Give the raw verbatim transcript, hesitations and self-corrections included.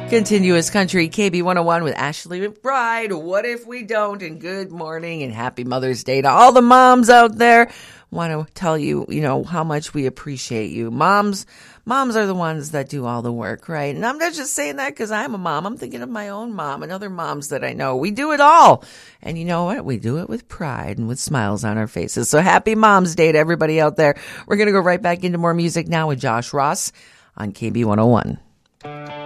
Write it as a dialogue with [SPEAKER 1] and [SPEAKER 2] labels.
[SPEAKER 1] Continuous Country, K B one oh one with Ashley McBride. What if we don't? And good morning and happy Mother's Day to all the moms out there. Want to tell you, you know, how much we appreciate you. Moms, moms are the ones that do all the work, right? And I'm not just saying that because I'm a mom. I'm thinking of my own mom and other moms that I know. We do it all. And you know what? We do it with pride and with smiles on our faces. So happy Mom's Day to everybody out there. We're going to go right back into more music now with Josh Ross on K B one oh one.